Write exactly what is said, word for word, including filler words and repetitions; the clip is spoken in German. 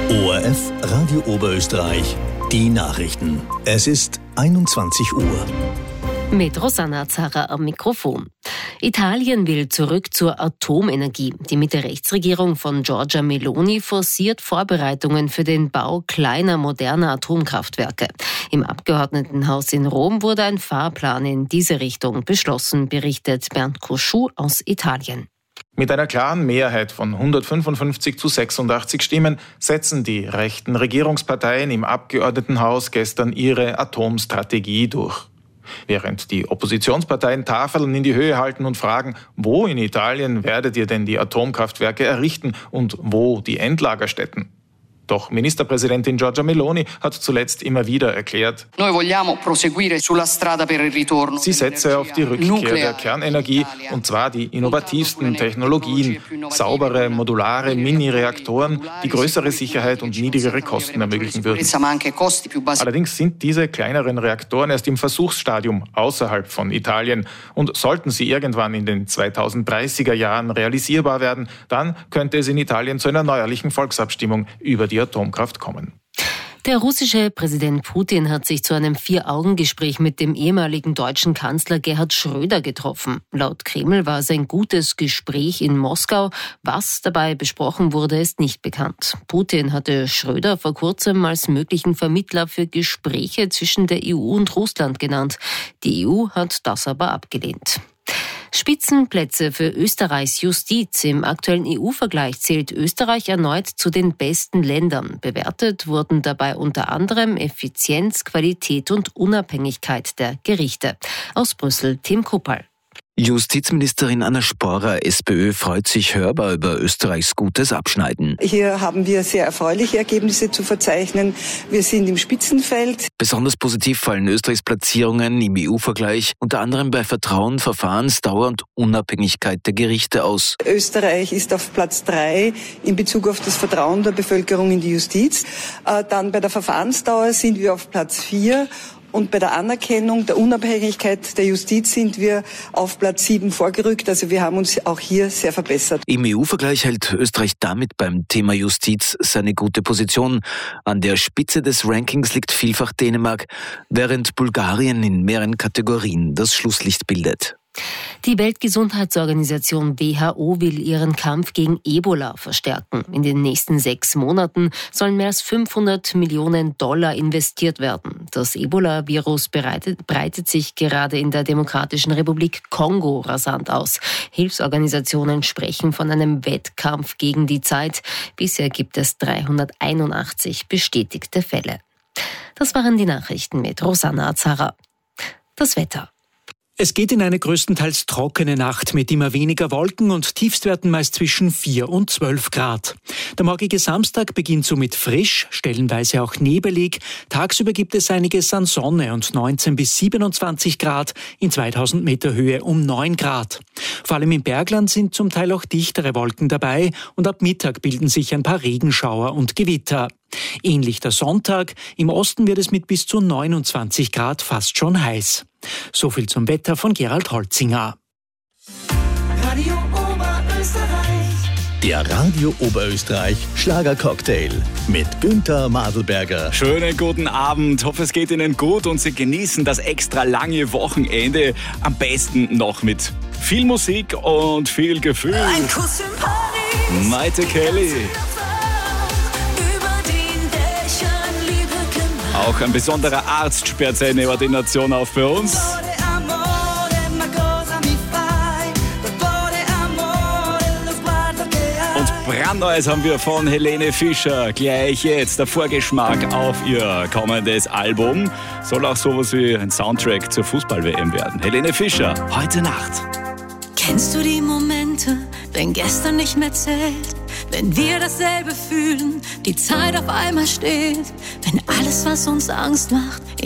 O R F Radio Oberösterreich, die Nachrichten. Es ist einundzwanzig Uhr. Mit Rosanna Zarra am Mikrofon. Italien will zurück zur Atomenergie. Die Mitte-Rechts-Regierung von Giorgia Meloni forciert Vorbereitungen für den Bau kleiner, moderner Atomkraftwerke. Im Abgeordnetenhaus in Rom wurde ein Fahrplan in diese Richtung beschlossen, berichtet Bernd Cosciu aus Italien. Mit einer klaren Mehrheit von hundertfünfundfünfzig zu sechsundachtzig Stimmen setzen die rechten Regierungsparteien im Abgeordnetenhaus gestern ihre Atomstrategie durch. Während die Oppositionsparteien Tafeln in die Höhe halten und fragen, wo in Italien werdet ihr denn die Atomkraftwerke errichten und wo die Endlagerstätten? Doch Ministerpräsidentin Giorgia Meloni hat zuletzt immer wieder erklärt, sie setze auf die Rückkehr der Kernenergie, und zwar die innovativsten Technologien, saubere, modulare Mini-Reaktoren, die größere Sicherheit und niedrigere Kosten ermöglichen würden. Allerdings sind diese kleineren Reaktoren erst im Versuchsstadium außerhalb von Italien, und sollten sie irgendwann in den zweitausenddreißiger Jahren realisierbar werden, dann könnte es in Italien zu einer neuerlichen Volksabstimmung über die Atomkraft kommen. Der russische Präsident Putin hat sich zu einem Vier-Augen-Gespräch mit dem ehemaligen deutschen Kanzler Gerhard Schröder getroffen. Laut Kreml war es ein gutes Gespräch in Moskau. Was dabei besprochen wurde, ist nicht bekannt. Putin hatte Schröder vor kurzem als möglichen Vermittler für Gespräche zwischen der E U und Russland genannt. Die E U hat das aber abgelehnt. Spitzenplätze für Österreichs Justiz. Im aktuellen E U-Vergleich zählt Österreich erneut zu den besten Ländern. Bewertet wurden dabei unter anderem Effizienz, Qualität und Unabhängigkeit der Gerichte. Aus Brüssel, Tim Kuppal. Justizministerin Anna Sporrer, SPÖ, freut sich hörbar über Österreichs gutes Abschneiden. Hier haben wir sehr erfreuliche Ergebnisse zu verzeichnen. Wir sind im Spitzenfeld. Besonders positiv fallen Österreichs Platzierungen im E U-Vergleich, unter anderem bei Vertrauen, Verfahrensdauer und Unabhängigkeit der Gerichte aus. Österreich ist auf Platz drei in Bezug auf das Vertrauen der Bevölkerung in die Justiz. Dann bei der Verfahrensdauer sind wir auf Platz vier. Und bei der Anerkennung der Unabhängigkeit der Justiz sind wir auf Platz sieben vorgerückt. Also wir haben uns auch hier sehr verbessert. Im E U-Vergleich hält Österreich damit beim Thema Justiz seine gute Position. An der Spitze des Rankings liegt vielfach Dänemark, während Bulgarien in mehreren Kategorien das Schlusslicht bildet. Die Weltgesundheitsorganisation W H O will ihren Kampf gegen Ebola verstärken. In den nächsten sechs Monaten sollen mehr als fünfhundert Millionen Dollar investiert werden. Das Ebola-Virus breitet, breitet sich gerade in der Demokratischen Republik Kongo rasant aus. Hilfsorganisationen sprechen von einem Wettkampf gegen die Zeit. Bisher gibt es dreihunderteinundachtzig bestätigte Fälle. Das waren die Nachrichten mit Rosanna Zarra. Das Wetter. Es geht in eine größtenteils trockene Nacht mit immer weniger Wolken und Tiefstwerten meist zwischen vier und zwölf Grad. Der morgige Samstag beginnt somit frisch, stellenweise auch nebelig. Tagsüber gibt es einiges an Sonne und neunzehn bis siebenundzwanzig Grad, in zweitausend Meter Höhe um neun Grad. Vor allem im Bergland sind zum Teil auch dichtere Wolken dabei und ab Mittag bilden sich ein paar Regenschauer und Gewitter. Ähnlich der Sonntag, im Osten wird es mit bis zu neunundzwanzig Grad fast schon heiß. So viel zum Wetter von Gerald Holzinger. Radio Oberösterreich. Der Radio Oberösterreich Schlagercocktail mit Günther Madelberger. Schönen guten Abend, hoffe es geht Ihnen gut und Sie genießen das extra lange Wochenende. Am besten noch mit viel Musik und viel Gefühl. Ein Kuss in Paris. Maite Kelly. Auch ein besonderer Arzt sperrt seine Ordination auf für uns. Und brandneues haben wir von Helene Fischer. Gleich jetzt der Vorgeschmack auf ihr kommendes Album. Soll auch sowas wie ein Soundtrack zur Fußball-W M werden. Helene Fischer, heute Nacht. Kennst du die Momente, wenn gestern nicht mehr zählt? Wenn wir dasselbe fühlen, die Zeit auf einmal steht, wenn alles, was uns Angst macht,